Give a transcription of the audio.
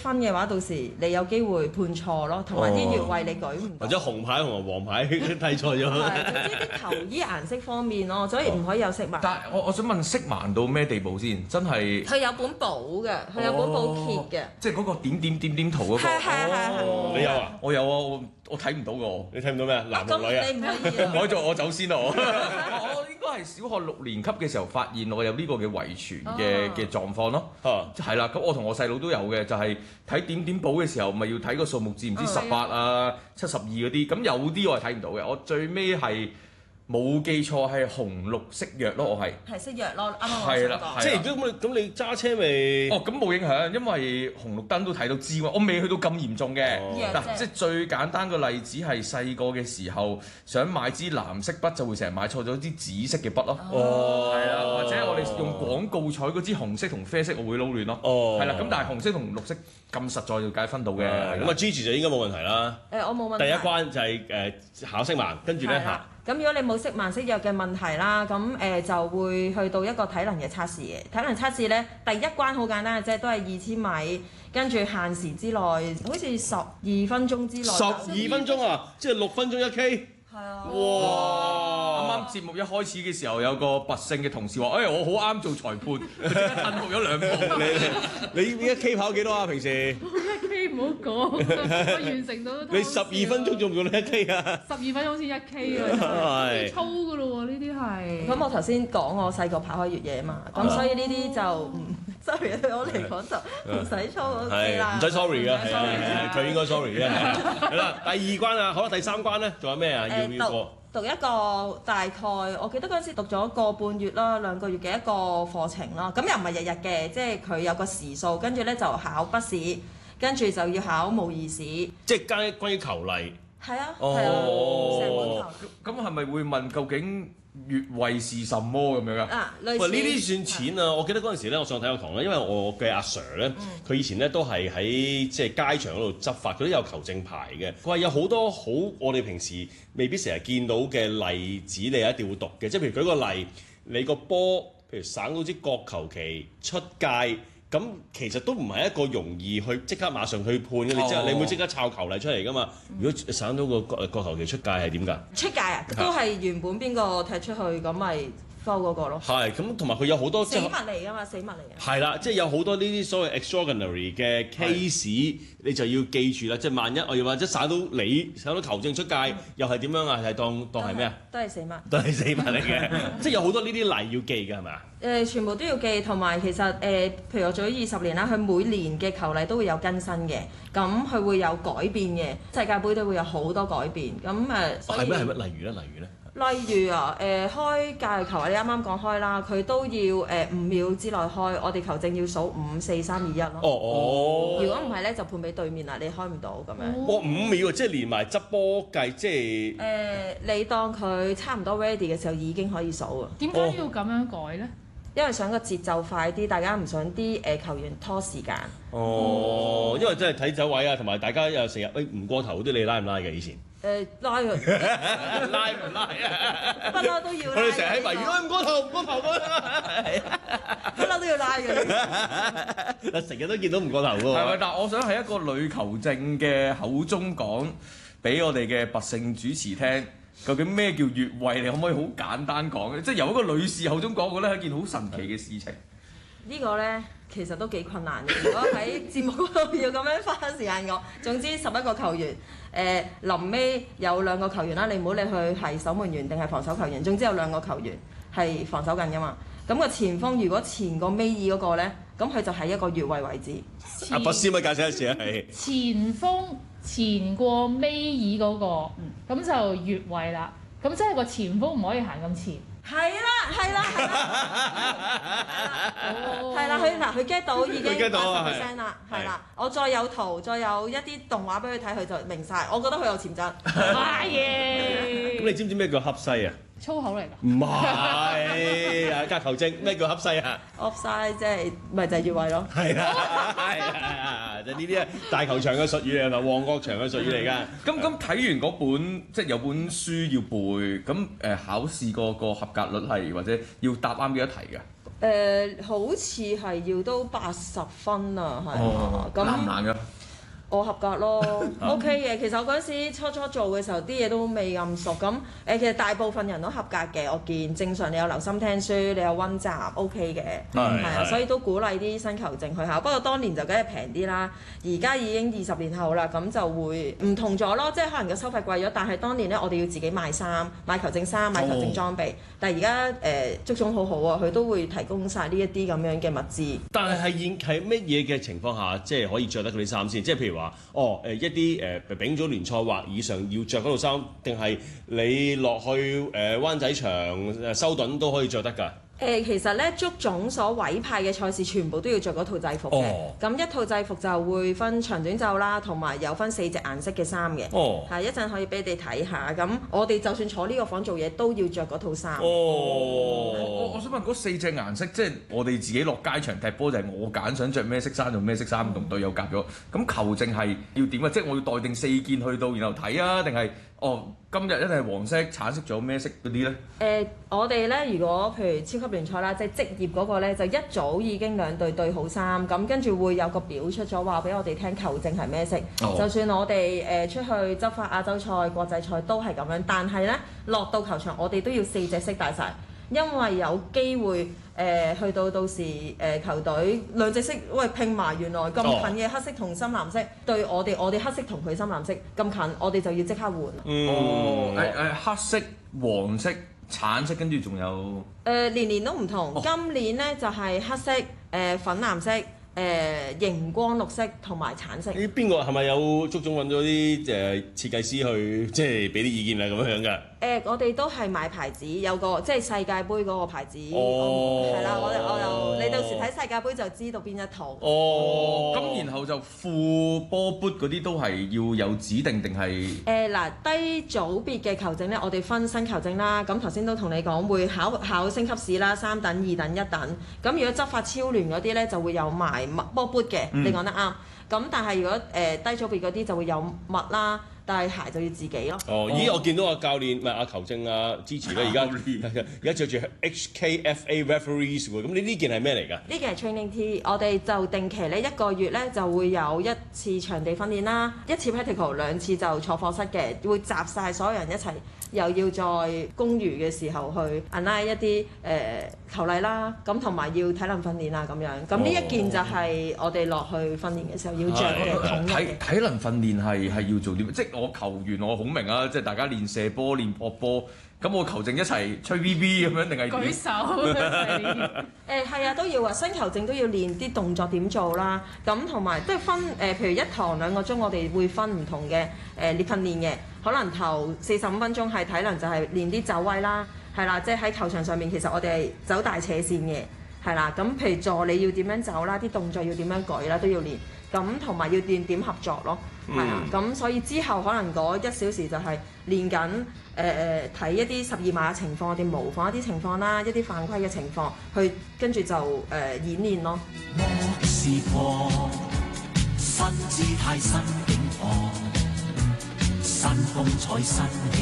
分嘅話，到時你有機會判錯咯，同埋啲越位你舉唔到。 或者紅牌同埋黃牌睇錯咗。 係，總之啲球衣顏色方面咯，所以唔可以有色盲。 但係我想問色盲到咩地步先？真係佢有本簿嘅，佢有本簿揭嘅。 即係嗰個點圖嗰個。 係。 你有啊？ 我有啊，我睇唔到個。 你睇唔到咩？男同女啊？ 你唔可以。 唔可以做，我走先啦我。我應該係小學6年級嘅時候發現我有呢個嘅遺傳嘅狀況咯。係啦，咁我同我細佬都有嘅，就係睇點簿嘅時候，咪要睇個數目字，唔知18啊、72嗰啲。咁有啲我係睇唔到嘅，我最尾係。冇記錯係紅綠色弱咯，我係色弱咯，啱啱我係啦， 即係如果咁你揸車咪咁冇影響，因為紅綠燈都睇到知喎，我未去到咁嚴重嘅。即係最簡單個例子係細個嘅時候想買支藍色筆，就會成日買錯咗支紫色嘅筆咯。係啦，或者我哋用廣告彩嗰支紅色同啡色，我會撈亂咯。係啦，咁但係紅色同綠色咁實在要解分到嘅。 咁啊 Gigi 就應該冇問題啦。 我冇問題。 第一關就係考色盲，跟住咧嚇。 咁如果你冇色盲色弱嘅問題啦，咁就會去到一個體能嘅測試嘅。體能測試咧，第一關好簡單嘅啫，都係2000米，跟住限時之內，好似12分鐘之內。 12分鐘啊，即係6分鐘1K。 係啊。 哇！ 啱啱節目一開始嘅時候，有個拔勝嘅同事話：我好啱做裁判，即刻褪後咗2步。 你1K 跑幾多啊？平時 ？1K 唔好講，我完成到都。 你12分鐘做唔做得1K 啊 ？12分鐘好似1K 啊，係粗㗎咯喎，呢啲係。 咁我頭先講我細個跑開越野嘛，咁所以呢啲就唔 sorry 對我嚟講就唔使粗，OK 啦。 唔使 sorry 㗎，佢應該 sorry 嘅。係啦，第2關啊，好啦，第3關咧，仲有咩啊？要唔要過？ 讀一個大概，我記得嗰陣時讀咗個半月啦、2個月嘅一個課程啦，咁又唔係日日嘅，即係佢有個時數，跟住咧就考筆試，跟住就要考模擬試。 即係關於球例。 係啊，係啊，成本球。 咁係咪會問究竟越位是什麼咁樣啊？ 類似。 喂，呢啲算錢啊！我記得嗰陣時咧，我上體育堂咧，因為我嘅阿 Sir 咧，佢以前咧都係喺即係街場嗰度執法，佢都有球證牌嘅。佢話有好多好我哋平時未必成日見到嘅例子，你一定要讀嘅。即係譬如舉個例，你個波譬如省到支國球旗出界。咁其實都唔係一個容易去即刻馬上去判嘅，你會即刻抄球例出嚟噶嘛？如果省到個國球旗出界係點㗎？ 出界啊，都係原本邊個踢出去咁咪 foul 嗰個咯。 係咁，同埋佢有好多死物嚟㗎嘛，死物嚟㗎。 係啦，即係有好多呢啲所謂 extraordinary 嘅 case，你就要記住啦。即係萬一我又或者省到球證出界，又係點樣啊？係當係咩啊？ 都係死物。 都係死物嚟嘅，即係有好多呢啲例要記㗎，係咪啊？ 全部都要記，同埋其實譬如我做咗20年啦，佢每年嘅球例都會有更新嘅，咁佢會有改變嘅，世界盃都會有好多改變，咁係咩？例如咧？ 例如啊，開界球啊，你啱啱講開啦，佢都要5秒之內開，我哋球證要數5、4、3、2、1咯。如果唔係咧，就判俾對面啦，你開唔到咁樣。 5秒即係連埋執波計，即係你當佢差唔多 ready 嘅時候已經可以數啊。 點解要咁樣改咧？ 因為想個節奏快啲，大家唔想啲球員拖時間。 因為真係睇走位啊，同埋大家又成日唔過頭啲，你拉唔拉嘅以前？ 拉佢。 拉唔拉啊？ 不嬲都要拉。 我哋成日喺圍繞唔過頭咁不嬲都要拉嘅。 嗱，成日都見到唔過頭喎。 係咪？但我想喺一個女球證嘅口中講俾我哋嘅拔勝主持聽。究竟咩叫越位？你可唔可以好簡單講？即係由一個女士口中講，我覺得係一件好神奇嘅事情。 呢個呢，其實都幾困難嘅。如果喺節目嗰度要咁樣花時間講，總之11個球員，臨尾有2個球員啦，你唔好理佢係守門員定係防守球員，總之有2個球員係防守緊㗎嘛。咁個前鋒如果前個尾二嗰個呢，咁佢就係一個越位位置。 阿博士咪解釋一次啊，係前鋒前過尾二嗰個，咁就越位啦。咁即係個前鋒唔可以行咁前。 係啦，佢 get 到已經80%啦，係啦。我再有圖，再有一啲動畫俾佢睇，佢就明晒。我覺得佢有潛質。 係嘅。 咁你知唔知咩叫恰西啊？ 粗口嚟㗎。 唔係啊，球證咩叫恰西啊 ？Offside 即係咪就係越位咯？ 係啊，就呢啲大球場嘅術語嚟，係咪旺角場嘅術語嚟㗎？ 咁睇完嗰本即係有本書要背，咁考試個合格率係或者要答啱幾多題㗎？ 好似係要都80分啊，係哦， 咁難唔難㗎？ 我合格咯，OK 嘅。其實我嗰陣時初做嘅時候，啲嘢都未咁熟。咁其實大部分人都合格嘅。我見正常你有留心聽書，你有温習 OK 嘅，係啊，所以都鼓勵啲新球證去考。不過當年就梗係平啲啦，而家已經20年後啦，咁就會唔同咗咯。即係可能個收費貴咗，但係當年咧我哋要自己買衫、買球證衫、買球證裝備。但係而家足總好好啊，佢都會提供晒呢一啲咁樣嘅物資。 但係係乜嘢嘅情況下，即係可以着得嗰啲衫先？即係譬如話，一啲丙組聯賽或以上要着嗰套衫，定係你落去灣仔場修頓都可以着得㗎？ 其實咧，足總所委派嘅賽事全部都要着嗰套制服嘅。咁一套制服就會分長短袖啦，同埋有分4隻顏色嘅衫嘅。係一陣可以俾你哋睇下。咁我哋就算坐呢個房做嘢，都要着嗰套衫。 我想問嗰4隻顏色，即係我哋自己落街場踢波就係我揀想着咩色衫就咩色衫，同隊友夾咗。咁球證係要點啊？即係我要待定4件去到，然後睇啊，定係今日一定係黃色、橙色，仲有咩色嗰啲咧？ 我哋咧，如果譬如超級聯賽啦，即係職業嗰個咧，就一早已經2隊對好衫，咁跟住會有個表出咗話俾我哋聽球證係咩色。就算我哋出去執法亞洲賽、國際賽都係咁樣，但係咧落到球場，我哋都要4隻色帶晒，因為有機會去到時球隊2隻色喂拼埋，原來咁近嘅黑色同深藍色對我哋黑色同佢深藍色咁近，我哋就要即刻換。 黑色、黃色、橙色，跟住仲有年年都唔同。今年咧就係黑色、粉藍色、熒光綠色同埋橙色。 邊個係咪有足總揾咗啲設計師去即係俾啲意見啊咁樣㗎？ 我哋都係買牌子，有個即係世界盃嗰個牌子。係啦，我你到時睇世界盃就知道邊一套。 咁然後就副波 boot 嗰啲都係要有指定定係？ 低組別嘅球證咧，我哋分新球證啦。咁頭先都同你講會考升級試啦，3等、2等、1等。咁如果執法超聯嗰啲咧，就會有埋波 boot 嘅，你講得啱。咁但係如果低組別嗰啲就會有襪啦。但係鞋就要自己咯。 咦！我見到阿教練唔係阿球證啊支持咧，而家着住 HKFA referees 喎。咁你呢件係咩嚟㗎？ 呢件係 training tee， 我哋就定期咧1個月咧就會有1次場地訓練啦，1次 practical， 2次就坐課室嘅，會集晒所有人一齊，又要在公餘嘅時候去 align 一啲球例啦，咁同埋要體能訓練啊咁樣。咁呢一件就係我哋落去訓練嘅時候要着嘅統一嘅。 體能訓練係要做啲咩？即係我球員我好明啊，即係大家練射波、練撲波，咁我球證一齊吹 VB 咁樣定係舉手？ 係啊，都要啊，新球證都要練啲動作點做啦。咁同埋都係分譬如1堂2個鐘，我哋會分唔同嘅練訓練嘅。可能頭45分鐘係體能，就係練啲走位啦，係啦，即係喺球場上面其實我哋係走大斜線嘅，係啦。咁譬如助理要點樣走啦，啲動作要點樣舉啦，都要練。咁同埋要練點合作咯，係啊。咁所以之後可能嗰1小時就係練緊睇一啲12碼嘅情況，我哋模仿一啲情況啦，一啲犯規嘅情況，去跟住就演練咯。 我試過新姿態新境況，新風采新